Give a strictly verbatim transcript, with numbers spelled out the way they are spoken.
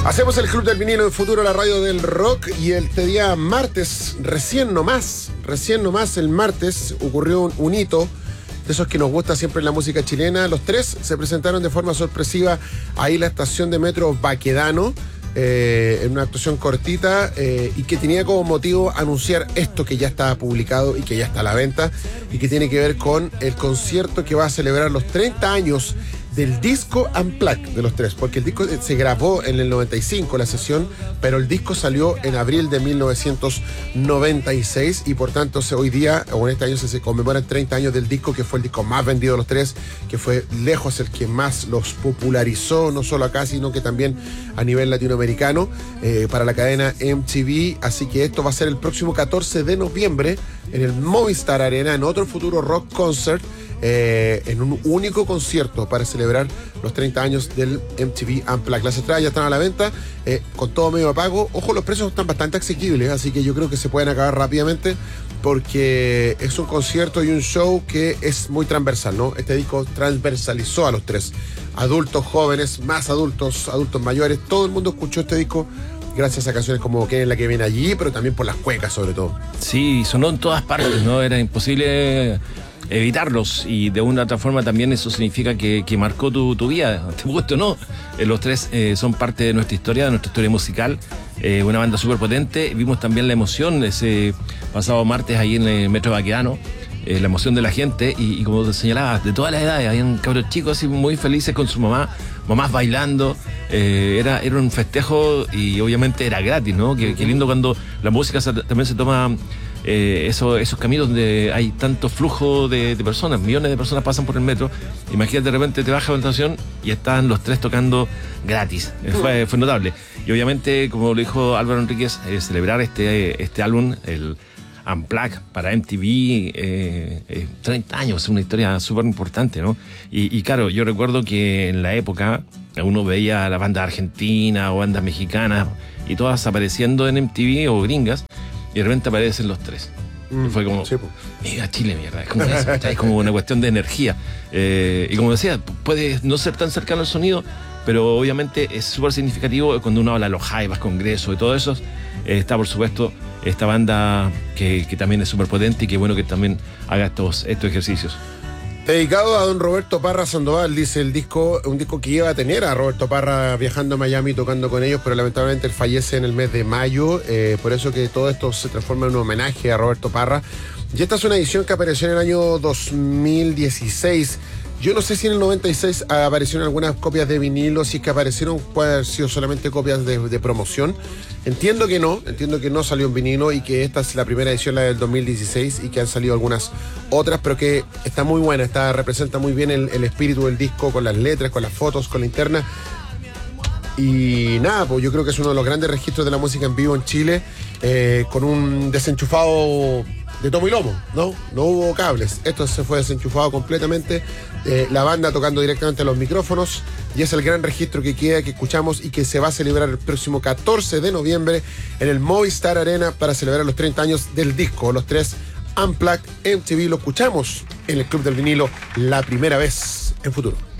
Hacemos el Club del Vinilo en Futuro, la radio del rock, y este día martes, recién nomás, recién nomás el martes ocurrió un, un hito de esos que nos gusta siempre en la música chilena. Los tres se presentaron de forma sorpresiva ahí en la estación de metro Baquedano, eh, en una actuación cortita eh, y que tenía como motivo anunciar esto que ya está publicado y que ya está a la venta y que tiene que ver con el concierto que va a celebrar los treinta años del disco Unplugged de los tres, porque el disco se grabó en el noventa y cinco, la sesión, pero el disco salió en abril de mil novecientos noventa y seis y por tanto hoy día, o en este año, se conmemoran treinta años del disco, que fue el disco más vendido de los tres, que fue lejos el que más los popularizó, no solo acá, sino que también a nivel latinoamericano, eh, para la cadena M T V. Así que esto va a ser el próximo catorce de noviembre en el Movistar Arena, en otro Futuro Rock Concert, Eh, en un único concierto para celebrar los treinta años del M T V Unplugged. Las entradas ya están a la venta, eh, con todo medio pago. Ojo, los precios están bastante asequibles, así que yo creo que se pueden acabar rápidamente, porque es un concierto y un show que es muy transversal, ¿no? Este disco transversalizó a los tres, adultos, jóvenes, más adultos, adultos mayores. Todo el mundo escuchó este disco gracias a canciones como ¿Quién es la que viene allí?, pero también por las cuecas sobre todo. Sí, sonó en todas partes, ¿no? Era imposible evitarlos, y de una u otra forma también eso significa que, que marcó tu, tu vida, te guste o no. Eh, los tres eh, son parte de nuestra historia, de nuestra historia musical, eh, una banda súper potente. Vimos también la emoción ese pasado martes ahí en el Metro Baquedano, eh, la emoción de la gente, y, y como te señalabas, de todas las edades, habían cabros chicos así muy felices con su mamá, mamás bailando. Eh, era, era un festejo y obviamente era gratis, ¿no? Qué, qué lindo cuando la música se, también se toma eh, eso, esos caminos donde hay tanto flujo de, de personas, millones de personas pasan por el metro. Imagínate, de repente te baja la estación y están los tres tocando gratis. Eh, fue, fue notable. Y obviamente, como lo dijo Álvaro Enríquez, eh, celebrar este, este álbum, el Unplugged, para M T V, eh, eh, treinta años, es una historia súper importante, ¿no? Y, y claro, yo recuerdo que en la época uno veía a la banda argentina o bandas mexicanas y todas apareciendo en M T V o gringas, y de repente aparecen los tres. Mm, y fue como, sí, mira Chile, mierda, es como, eso, es como una cuestión de energía. Eh, y como decía, puede no ser tan cercano al sonido, pero obviamente es súper significativo cuando uno habla de los Jaivas, Congreso y todo eso. Eh, está, por supuesto, esta banda que, que también es súper potente, y que bueno que también haga estos, estos ejercicios. Dedicado a don Roberto Parra Sandoval, dice el disco, un disco que iba a tener a Roberto Parra viajando a Miami tocando con ellos, pero lamentablemente él fallece en el mes de mayo, eh, por eso que todo esto se transforma en un homenaje a Roberto Parra. Y esta es una edición que apareció en el año dos mil dieciséis. Yo no sé si en el noventa y seis aparecieron algunas copias de vinilo, si es que aparecieron, puede haber sido solamente copias de, de promoción. Entiendo que no, entiendo que no salió en vinilo, y que esta es la primera edición, la del dos mil dieciséis, y que han salido algunas otras, pero que está muy buena, está, representa muy bien el, el espíritu del disco, con las letras, con las fotos, con la interna. Y nada, pues yo creo que es uno de los grandes registros de la música en vivo en Chile, eh, con un desenchufado de tomo y lomo, ¿no? No hubo cables, esto se fue desenchufado completamente, eh, la banda tocando directamente a los micrófonos, y es el gran registro que queda, que escuchamos y que se va a celebrar el próximo catorce de noviembre en el Movistar Arena para celebrar los treinta años del disco, los tres Unplugged M T V. Lo escuchamos en el Club del Vinilo la primera vez en Futuro.